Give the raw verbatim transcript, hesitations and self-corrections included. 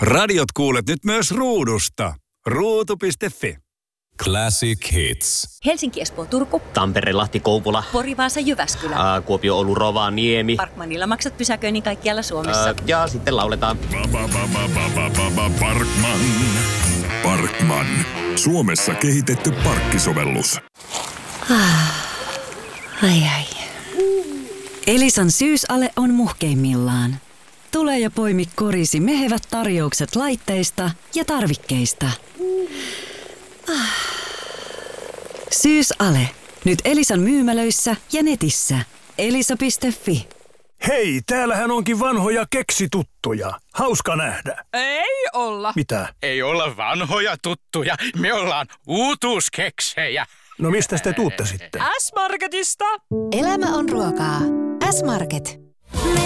Radiot kuulet nyt myös ruudusta. ruutu piste fi. Classic Hits. Helsinki, Espoo, Turku. Tampere, Lahti, Kouvola. Pori, Vaasa, Jyväskylä. Ää, Kuopio, Oulu, Rovaniemi. Parkmanilla maksat pysäköinnin kaikkialla Suomessa. Ää, ja sitten lauletaan. Parkman. Parkman. Suomessa kehitetty parkkisovellus. Ai ai. Elisan syysale on muhkeimmillaan. Tule ja poimi korisi mehevät tarjoukset laitteista ja tarvikkeista. Syysale. Nyt Elisan myymälöissä ja netissä. elisa piste fi. Hei, täällähän onkin vanhoja keksituttuja. Hauska nähdä. Ei olla. Mitä? Ei olla vanhoja tuttuja. Me ollaan uutuuskeksejä. No mistä te tuutte sitten? S-Marketista. Elämä on ruokaa. S-Market.